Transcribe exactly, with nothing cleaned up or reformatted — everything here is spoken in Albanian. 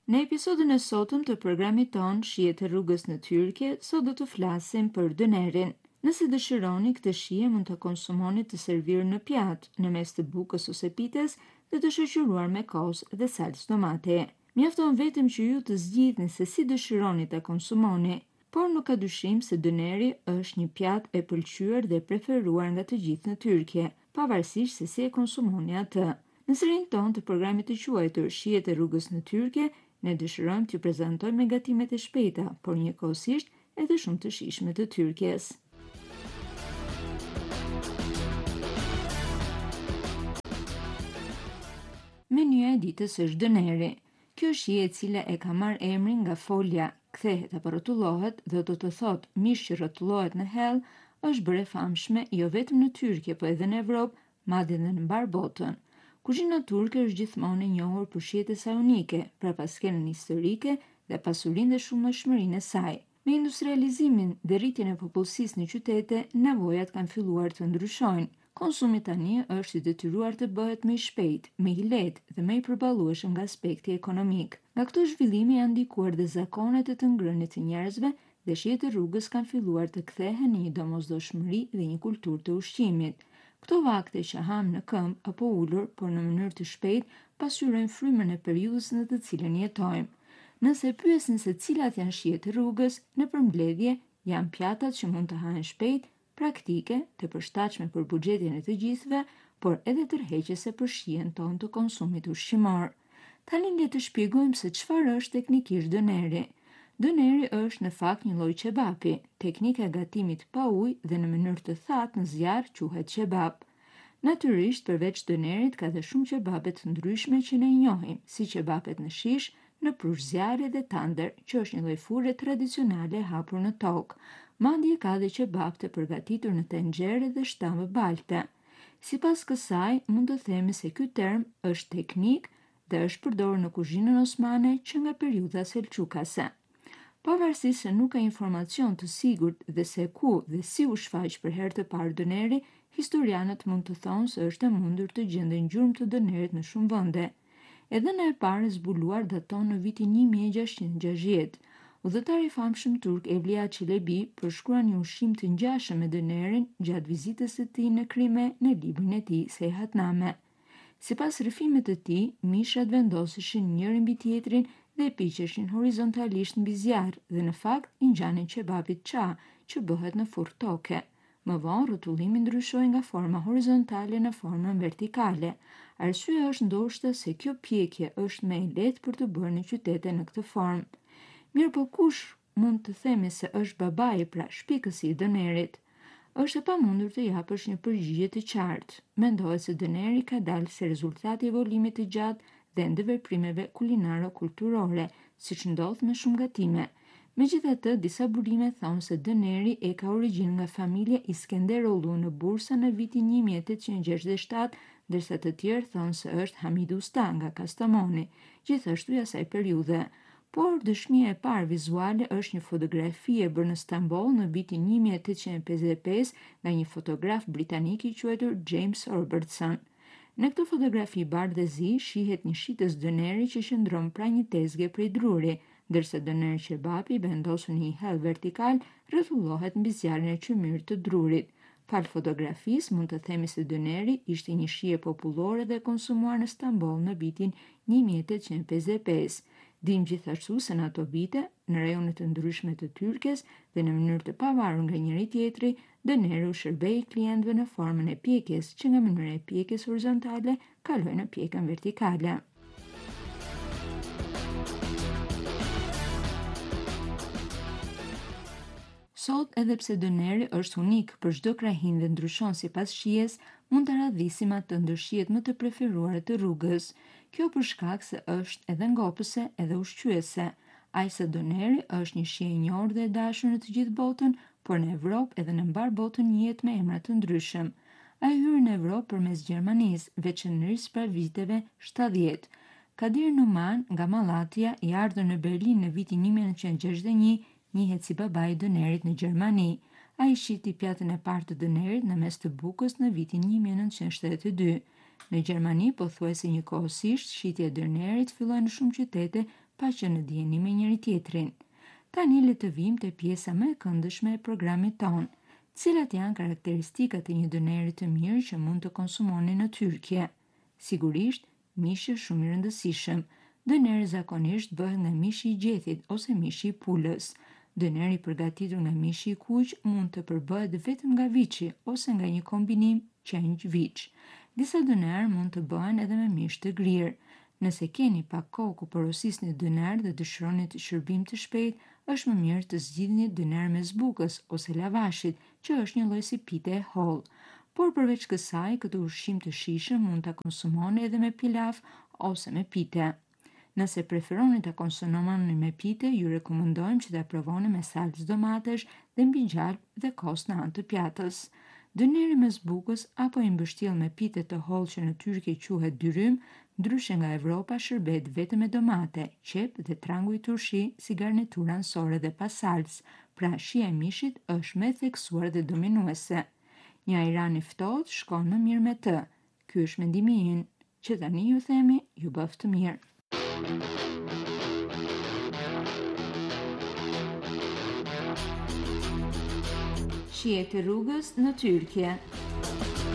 Në episodin e sotëm të programit ton Shihet e rrugës në Tyrkje, sot do të flasim për dënerin. Nëse dëshironi këtë shije mund të konsumoni të servir në pjatë, në mes të bukës ose pites dhe të shoqëruar me kosë dhe salcë tomate. Mjafton vetëm që ju të zgjidhni se si dëshironi ta konsumoni, por nuk ka dyshim se dëneri është një pjatë e pëlqyer dhe preferuar nga të gjithë në Tyrkje, pavarësisht se si e konsumoni atë. Në serin tonë të programit të quajtur Shihet e rrugës në Tyrkje, ne dëshirojmë t'ju prezantojmë me gatimet e shpejta, por njëkohësisht edhe shumë të shijshme të Tyrkjes. Menyeja e ditës është dëneri. Kjo shije e cila e ka marrë emrin nga folja kthehet apo rrotullohet dhe do të thotë mish që rrotullohet në hell, është bërë e famshme jo vetëm në Tyrkje, por edhe në Evropë, madje edhe në mbar botën. Kuzhina turke është gjithmonë e njohur për shijet e saj unike, pra paskenën historike dhe pasurinë dhe shumëshmërinë e saj. Me industrializimin dhe rritjen e popullsisë në qytete, nevojat kanë filluar të ndryshojnë. Konsumi tani është i detyruar të bëhet më i shpejtë, më i lehtë dhe më i përballueshëm nga aspekti ekonomik. Nga këto zhvillime janë ndikuar dhe zakonet e të ngrënit të njerëzve dhe shijet e rrugës kanë filluar të kthehen në një domosdoshmëri dhe një kulturë të ushqimit. Këto vakte që ham në këmbë apo ulur, por në mënyrë të shpejtë, pasqyrojnë frymën e periudhës në të cilën jetojmë. Nëse pyesni se cilat janë shijet e rrugës, në përmbledhje janë pjatat që mund të hahen shpejt, praktike, të përshtatshme për buxhetin e të gjithëve, por edhe tërheqëse për shijen tonë të konsumit ushqimor. Tani le të shpjegojmë se çfarë është teknikisht dëneri. Dëneri është në fakt një lloj çebapi. Teknika e gatimit pa ujë dhe në mënyrë të thatë në zjarr quhet çebap. Natyrisht, përveç dënerit ka dhe shumë çebape të ndryshme që ne i njohim, si çebapet në shish, në prush zjarri dhe tandër, që është një lloj fure tradicionale e hapur në tokë. Madje ka dhe çebap të përgatitur në tenxhere dhe shtambë balte. Sipas kësaj, mund të themi se ky term është teknik dhe është përdorur në kuzhinën osmane që nga periudha selçukase. Pavarësisht se nuk ka informacion të sigurt dhe se ku dhe si u shfaq për herë të parë dëneri, historianët mund të thonë se është e mundur të gjenden gjurmë të dënerit në shumë vende. Edhëna e parë e zbuluar daton në vitin një mijë e gjashtëqind e gjashtëdhjetë. Udhëtari i famshëm turk Evliya Çelebi përshkruan një ushqim të ngjashëm me dënerin gjatë vizitës së tij në Krime në librin e tij Seyahatname. Sipas rrëfimit të tij, mishat vendoseshin njëri mbi tjetrin dhe piqeshin horizontalisht mbi zjarr dhe në fakt i ngjanin çebapit ça, që bëhet në furrë toke. Më vonë rrotullimi ndryshoi nga forma horizontale në formën vertikale. Arsyeja është ndoshta se kjo pjekje është më e lehtë për të bërë në qytete në këtë formë. Mirë, po kush mund të themi se është babai, pra shpikësi i dënerit? Është e pamundur të japësh një përgjigje të qartë. Mendohet se dëneri ka dalë si rezultat i evolimit të gjatë dhe ndëveprimeve kulinaro-kulturore, siç ndodh me shumë gatime. Megjithatë, disa burime thonë se dëneri e ka origjinë nga familja Iskenderoglu në Bursa në vitin një mijë e tetëqind e gjashtëdhjetë e shtatë, ndërsa të tjerë thonë se është Hamid Usta nga Kastamoni, gjithashtu i asaj periudhe. Por dëshmia e parë vizuale është një fotografi e bërë në Stamboll në vitin një mijë e tetëqind e pesëdhjetë e pesë nga një fotograf britanik i quajtur James Robertson. Në këtë fotografi bardhë dhe zi shihet një shitës dëneri që qëndron pranë një tezge prej druri, ndërsa dëneri çebapi vendosur në një hell vertikal rrotullohet mbi zjarrin e qymyrit të drurit. Fal fotografisë mund të themi se dëneri ishte një shije popullore dhe konsumuar në Stamboll në vitin një mijë e tetëqind e pesëdhjetë e pesë. Dim gjithashtu se në ato vite, në rajonet të ndryshme të Tyrkjes dhe në mënyrë të pavarur nga njëri tjetri, dëneri u shërbei klientëve në formën e pjekjes, që nga mënyra e pjekjes horizontale kaloi në pjekën vertikale. Sot, edhe pse dëneri është unik për çdo krahin dhe ndryshon sipas shijes, mund të radhisim atë të ndër shijet më të preferuara të rrugës. Kjo për shkak se është edhe ngopëse edhe ushqyese. Aq sa dëneri është një shije e njohur dhe e dashur në të gjithë botën, por në Evropë edhe në mbar botën njihet me emra të ndryshëm. Ai hyri në Evropë përmes Gjermanisë, veçanërisht pranë viteve shtatëdhjetë. Kadir Numan nga Mallatia, i ardhur në Berlin në vitin një mijë e nëntëqind e gjashtëdhjetë e një, njihet si babai i dënerit në Gjermani. Ai shiti pjatën e parë të dënerit në mes të bukës në vitin një mijë e nëntëqind e shtatëdhjetë e dy. Në Gjermani, pothuajse njëkohësisht, shitja e dënerit filloi në shumë qytete pa që në dijeni me njëri tjetrin. Tani le të vim te pjesa më e këndshme e programit ton. Cilat janë karakteristikat e një döneri të mirë që mund të konsumoni në Tyrkje? Sigurisht, mishi është shumë i rëndësishëm. Döneri zakonisht bëhet nga mishi i gjethit ose mishi i pulës. Döneri përgatitur nga mishi i kuq mund të përbëhet vetëm nga viçi ose nga një kombinim qenj-viç. Disa döner mund të bëhen edhe me mish të grirë. Nëse keni pak kohë ku porosisni döner dhe dëshironi të shërbim të shpejtë, është më mirë të zgjidhni döner me zbukës ose lavashit, që është një lloj si pite e hollë. Por përveç kësaj, këtë ushqim të shijshëm mund ta konsumoni edhe me pilaf ose me pite. Nëse preferoni ta konsumoni me pite, ju rekomandojmë që ta provoni me salcë domatesh dhe mbigjalp dhe kos në anë të pjatës. Döneri me zbukës apo i mbështjell me pite të hollë që në Tyrki quhet dyrym, ndryshe nga Evropa shërbehet vetëm me domate, qep dhe trangu i turshi si garniturë ansore dhe pa salcë, pra shija e mishit është më e theksuar dhe dominuese. Një ajran i ftohtë shkon më mirë me të. Ky është mendimi im, që tani ju themi ju bëf të mirë. Shihet e rrugës në Tyrkje.